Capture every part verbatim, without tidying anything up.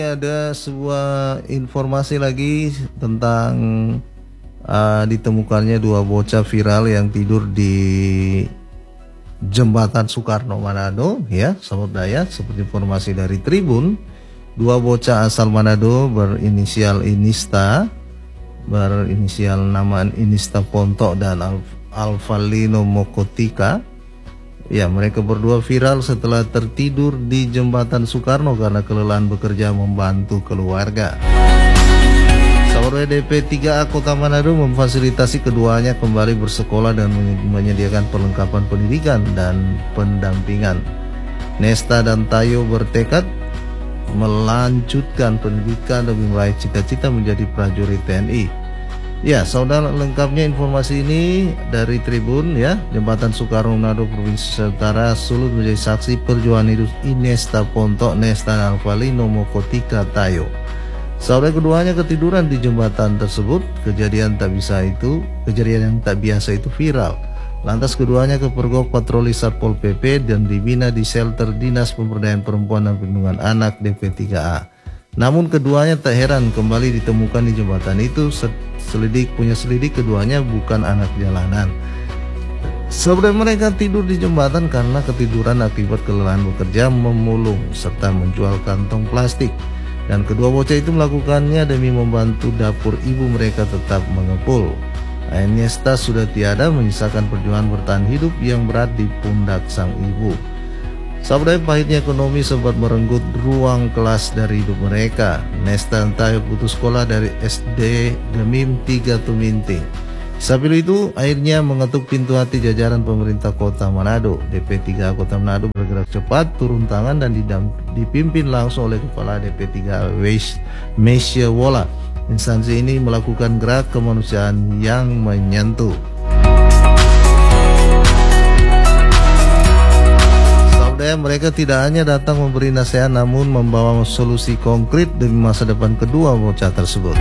Ada sebuah informasi lagi tentang uh, ditemukannya dua bocah viral yang tidur di Jembatan Soekarno Manado, ya, Sobat Dayat. Seperti informasi dari Tribun, dua bocah asal Manado berinisial Inista, berinisial nama Inista Pontok dan Al Alvalino Mokotika. Ya, mereka berdua viral setelah tertidur di Jembatan Soekarno karena kelelahan bekerja membantu keluarga. Sahabat D P tiga A Kota Manado memfasilitasi keduanya kembali bersekolah dan menyediakan perlengkapan pendidikan dan pendampingan. Nesta dan Tayo bertekad melanjutkan pendidikan demi meraih cita-cita menjadi prajurit T N I. Ya, saudara, lengkapnya informasi ini dari Tribun, ya. Jembatan Soekarno Manado Provinsi Utara Sulut menjadi saksi perjuangan hidup Inesta Pontok, Nesta dan Alvalino Mokotika Tayo. Saudara, keduanya ketiduran di jembatan tersebut. Kejadian tak bisa itu, kejadian yang tak biasa itu viral. Lantas keduanya kepergok patroli Satpol P P dan dibina di shelter Dinas Pemberdayaan Perempuan dan Perlindungan Anak D P tiga A. Namun keduanya tak heran kembali ditemukan di jembatan itu. Selidik punya selidik keduanya bukan anak jalanan. Sebenarnya mereka tidur di jembatan karena ketiduran akibat kelelahan bekerja memulung serta menjual kantong plastik. Dan kedua bocah itu melakukannya demi membantu dapur ibu mereka tetap mengepul. Iniesta sudah tiada, menyisakan perjuangan bertahan hidup yang berat di pundak sang ibu. Sahabat, pahitnya ekonomi sempat merenggut ruang kelas dari hidup mereka. Nesta dan Tayo putus sekolah dari S D Gemim tiga Tuminting. Sambil itu akhirnya mengetuk pintu hati jajaran pemerintah Kota Manado. D P tiga A Kota Manado bergerak cepat, turun tangan dan dipimpin langsung oleh Kepala D P tiga A Mesya Wola. Instansi ini melakukan gerak kemanusiaan yang menyentuh. Mereka tidak hanya datang memberi nasihat namun membawa solusi konkret demi masa depan kedua bocah tersebut.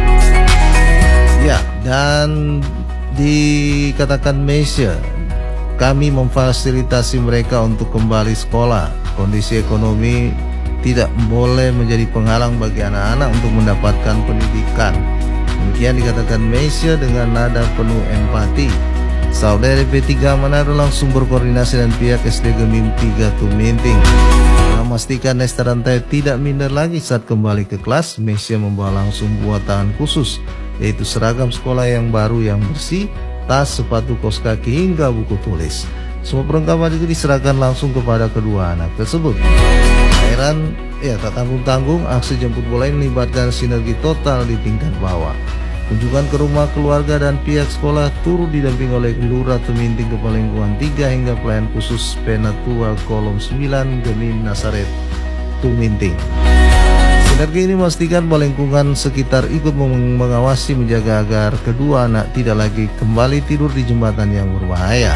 Ya, dan dikatakan Mesya, kami memfasilitasi mereka untuk kembali sekolah. Kondisi ekonomi tidak boleh menjadi penghalang bagi anak-anak untuk mendapatkan pendidikan. Demikian dikatakan Mesya dengan nada penuh empati. Saudara D P tiga Manado langsung berkoordinasi dengan pihak S D Gemim tiga Tuminting memastikan Nesta dan Tayo tidak minder lagi saat kembali ke kelas. Mesya membawa langsung buatan khusus, yaitu seragam sekolah yang baru yang bersih, tas, sepatu kaos kaki hingga buku tulis. Semua perlengkapan itu diserahkan langsung kepada kedua anak tersebut. Heran, ya, tak tanggung-tanggung, aksi jemput bola ini melibatkan sinergi total di tingkat bawah. Kunjungan ke rumah keluarga dan pihak sekolah turut didampingi oleh Lurah Tuminting, Kepala Lingkungan tiga hingga pelayan khusus Penatua Kolom sembilan Gemim Nasaret Tuminting. Sinergi ini memastikan bahwa lingkungan sekitar ikut mengawasi menjaga agar kedua anak tidak lagi kembali tidur di jembatan yang berbahaya.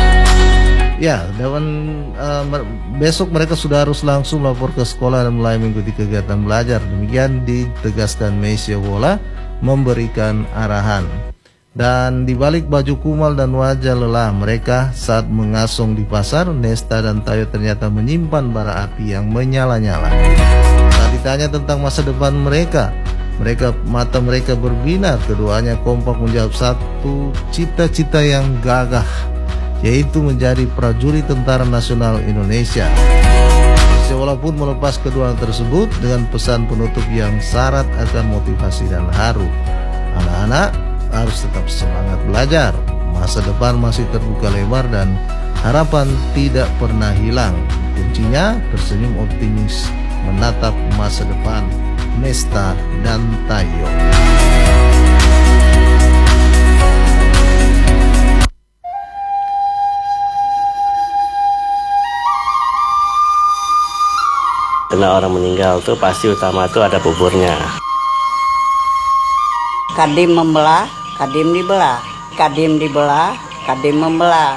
Ya, dan uh, besok mereka sudah harus langsung lapor ke sekolah dan mulai mengikuti kegiatan belajar. Demikian ditegaskan Mesya Wola memberikan arahan. Dan dibalik baju kumal dan wajah lelah mereka saat mengasong di pasar, Nesta dan Tayo ternyata menyimpan bara api yang menyala-nyala. Saat ditanya tentang masa depan mereka, mereka mata mereka berbinar. Keduanya kompak menjawab satu cita-cita yang gagah, yaitu menjadi prajurit Tentara Nasional Indonesia. Walaupun melepas kedua tersebut dengan pesan penutup yang syarat akan motivasi dan haru. Anak-anak harus tetap semangat belajar. Masa depan masih terbuka lebar dan harapan tidak pernah hilang. Kuncinya tersenyum optimis menatap masa depan Nesta dan Tayo. Karena orang meninggal tuh pasti utama tuh ada buburnya. Kadim membelah, kadim dibelah, kadim dibelah, kadim membelah.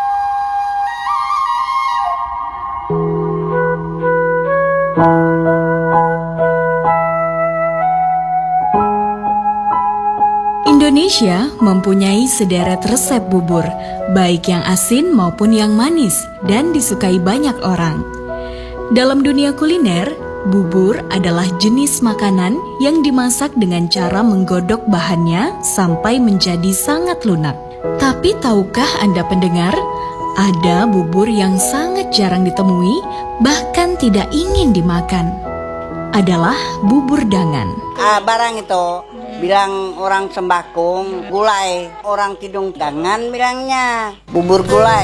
Indonesia mempunyai sederet resep bubur, baik yang asin maupun yang manis, dan disukai banyak orang. Dalam dunia kuliner, Bubur adalah jenis makanan yang dimasak dengan cara menggodok bahannya sampai menjadi sangat lunak. Tapi tahukah Anda pendengar, ada bubur yang sangat jarang ditemui, bahkan tidak ingin dimakan. Adalah bubur dangan. Ah, barang itu bilang orang Sembakung gulai, orang Tidung Dangan bilangnya bubur gulai.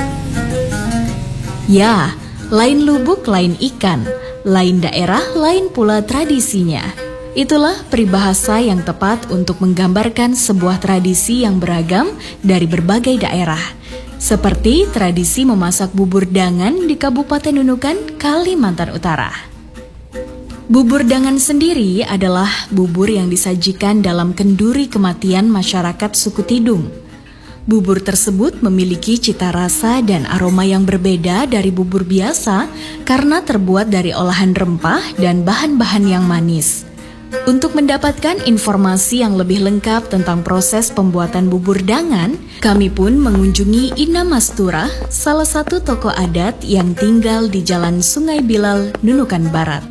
Ya, lain lubuk lain ikan, lain daerah lain pula tradisinya. Itulah peribahasa yang tepat untuk menggambarkan sebuah tradisi yang beragam dari berbagai daerah. Seperti tradisi memasak bubur dangan di Kabupaten Nunukan, Kalimantan Utara. Bubur dangan sendiri adalah bubur yang disajikan dalam kenduri kematian masyarakat suku Tidung. Bubur tersebut memiliki cita rasa dan aroma yang berbeda dari bubur biasa karena terbuat dari olahan rempah dan bahan-bahan yang manis. Untuk mendapatkan informasi yang lebih lengkap tentang proses pembuatan bubur dangan, kami pun mengunjungi Ina Mastura, salah satu tokoh adat yang tinggal di Jalan Sungai Bilal, Nunukan Barat.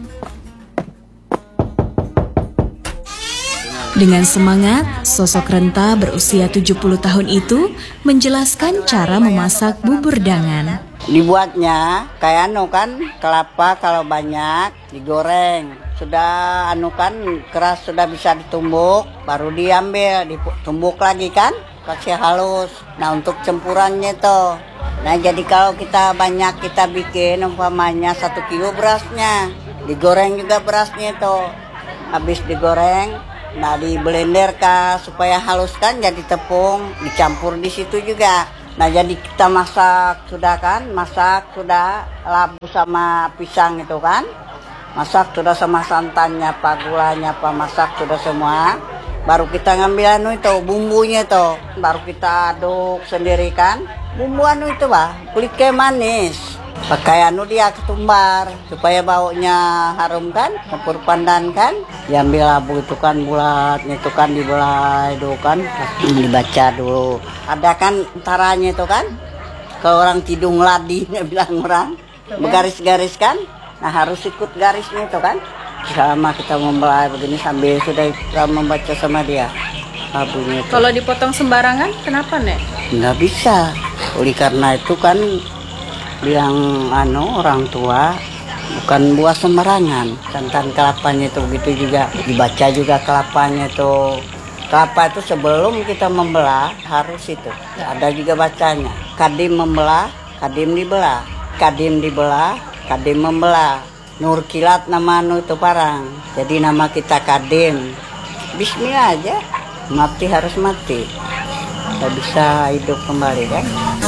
Dengan semangat, sosok renta berusia tujuh puluh tahun itu menjelaskan cara memasak bubur dangan. Dibuatnya kayak anu kan, kelapa kalau banyak digoreng. Sudah anu kan keras, sudah bisa ditumbuk, baru diambil, ditumbuk lagi kan, kasih halus. Nah untuk campurannya tuh, nah jadi kalau kita banyak kita bikin umpamanya satu kilo berasnya, digoreng juga berasnya tuh, habis digoreng, nah di blender kah supaya halus kan jadi tepung, dicampur di situ juga. Nah jadi kita masak sudah kan, masak sudah labu sama pisang itu kan. Masak sudah sama santannya, apa gulanya, apa masak sudah semua. Baru kita ngambil anu itu, bumbunya itu. Baru kita aduk sendiri kan. Bumbu anu itu bah, kulitnya manis. Pakai anu dia ketumbar, supaya baunya harum kan, campur pandan kan. Diambil labu itu kan bulatnya itu kan dibelah itu kan. Dibaca dulu. Ada kan antaranya itu kan. Kalau orang Tidung ladinya bilang orang. Bergaris-garis kan. Nah harus ikut garisnya itu kan. Selama kita membelah begini sambil sudah kita membaca sama dia labunya itu. Kalau dipotong sembarangan kenapa Nek? Nggak bisa. Oleh karena itu kan bilang anu orang tua bukan buah sembarangan. Santan kelapanya itu begitu juga. Dibaca juga kelapanya itu. Kelapa itu sebelum kita membelah harus itu. Ada juga bacanya. Kadim membelah, kadim dibelah. Kadim dibelah, kadim membelah. Nur kilat nama anu itu parang. Jadi nama kita kadim. Bismillah aja. Mati harus mati. Tidak bisa hidup kembali kan.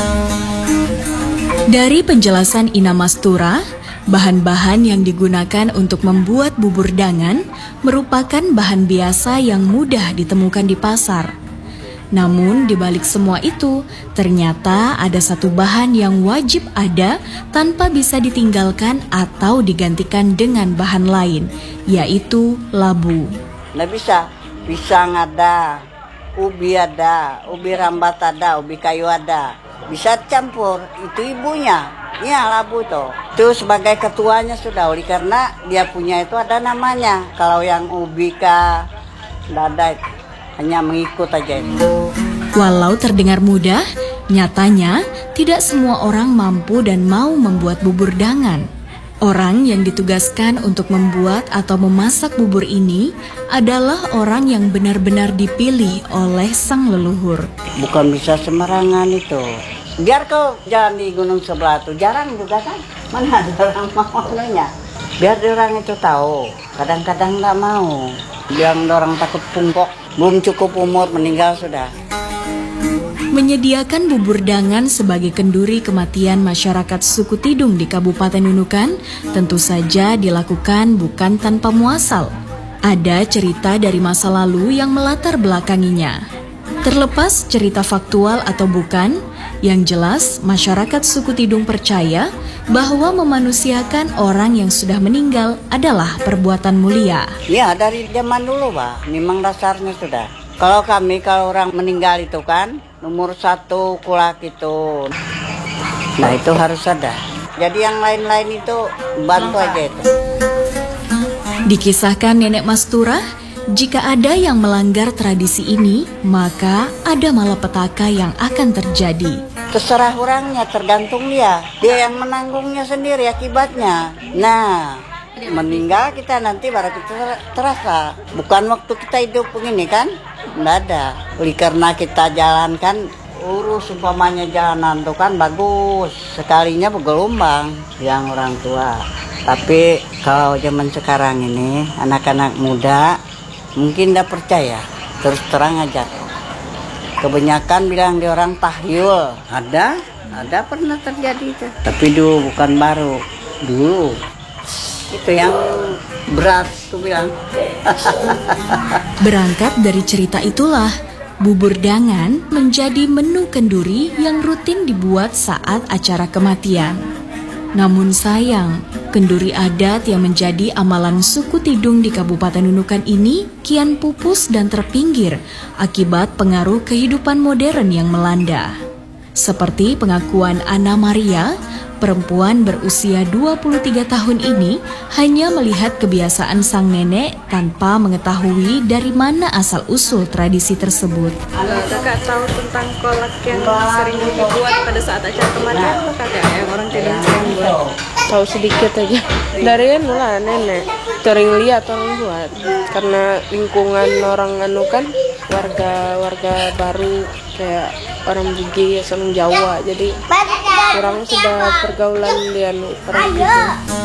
Dari penjelasan Ina Mastura, bahan-bahan yang digunakan untuk membuat bubur dangan merupakan bahan biasa yang mudah ditemukan di pasar. Namun di balik semua itu, ternyata ada satu bahan yang wajib ada tanpa bisa ditinggalkan atau digantikan dengan bahan lain, yaitu labu. Nggak bisa, pisang ada, ubi ada, ubi rambat ada, ubi kayu ada. Bisa campur, itu ibunya, ya labu tuh. Itu sebagai ketuanya sudah, oleh karena dia punya itu ada namanya. Kalau yang ubi kah, nggak ada itu. Hanya mengikut aja itu. Walau terdengar mudah, nyatanya tidak semua orang mampu dan mau membuat bubur dangan. Orang yang ditugaskan untuk membuat atau memasak bubur ini adalah orang yang benar-benar dipilih oleh sang leluhur. Bukan bisa sembarangan itu. Biar kau jalan di gunung sebelah tuh jarang juga kan. Mana ada orang mau anunya. Biar orang itu tahu. Kadang-kadang nggak mau. Yang orang takut pungkok. Belum cukup umur meninggal sudah. Menyediakan bubur dangan sebagai kenduri kematian masyarakat suku Tidung di Kabupaten Nunukan tentu saja dilakukan bukan tanpa muasal. Ada cerita dari masa lalu yang melatar belakanginya. Terlepas cerita faktual atau bukan, yang jelas masyarakat suku Tidung percaya bahwa memanusiakan orang yang sudah meninggal adalah perbuatan mulia. Ya dari zaman dulu Pak, memang dasarnya sudah. Kalau kami, kalau orang meninggal itu kan, nomor satu kulak itu. Nah itu harus ada. Jadi yang lain-lain itu bantu aja itu. Dikisahkan Nenek Mastura, jika ada yang melanggar tradisi ini, maka ada malapetaka yang akan terjadi. Terserah orangnya, tergantung dia. Dia yang menanggungnya sendiri akibatnya. Nah, meninggal kita nanti baru kita terasa. Bukan waktu kita hidup begini kan? Nggak ada. Oleh karena kita jalankan, urus umpamanya jalanan itu kan bagus. Sekalinya bergelombang yang orang tua. Tapi kalau zaman sekarang ini, anak-anak muda mungkin tidak percaya. Terus terang aja. Kebanyakan bilang di orang tahyul. Ada, ada pernah terjadi itu. Tapi dulu bukan baru, dulu. Itu yang berat tuh bilang. Berangkat dari cerita itulah, bubur dangan menjadi menu kenduri yang rutin dibuat saat acara kematian. Namun sayang, kenduri adat yang menjadi amalan suku Tidung di Kabupaten Nunukan ini kian pupus dan terpinggir akibat pengaruh kehidupan modern yang melanda. Seperti pengakuan Ana Maria, perempuan berusia dua puluh tiga tahun ini hanya melihat kebiasaan sang nenek tanpa mengetahui dari mana asal-usul tradisi tersebut. Kakak tahu tentang kolak yang sering dibuat pada saat acara kematian apa kakak yang orang Tidung sering buat? Tahu sedikit aja. Dari anu lah nenek sering lihat orang buat. Karena lingkungan orang anu kan warga-warga baru kayak orang Bugis, orang Jawa. Jadi orang sudah pergaulan di anu orang gitu.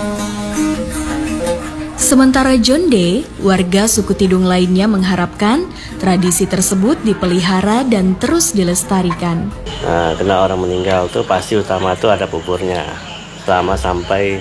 Sementara Jonde, warga suku Tidung lainnya mengharapkan tradisi tersebut dipelihara dan terus dilestarikan. Nah, kena orang meninggal tuh pasti utama tuh ada buburnya selama sampai